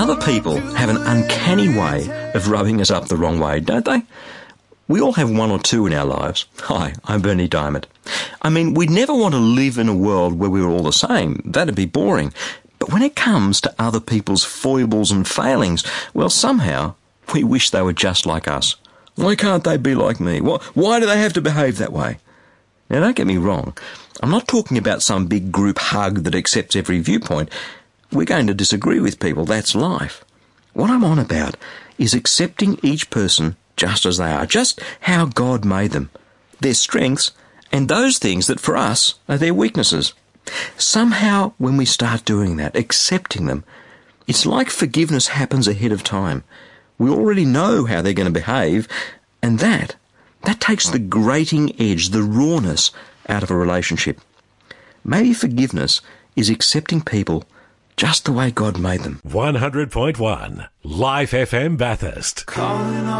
Other people have an uncanny way of rubbing us up the wrong way, don't they? We all have one or two in our lives. Hi, I'm Bernie Diamond. I mean, we'd never want to live in a world where we were all the same. That'd be boring. But when it comes to other people's foibles and failings, well, somehow we wish they were just like us. Why can't they be like me? Why do they have to behave that way? Now, don't get me wrong. I'm not talking about some big group hug that accepts every viewpoint. We're going to disagree with people. That's life. What I'm on about is accepting each person just as they are, just how God made them, their strengths, and those things that for us are their weaknesses. Somehow, when we start doing that, accepting them, it's like forgiveness happens ahead of time. We already know how they're going to behave, and that takes the grating edge, the rawness, out of a relationship. Maybe forgiveness is accepting people just the way God made them. 100.1 Life FM Bathurst.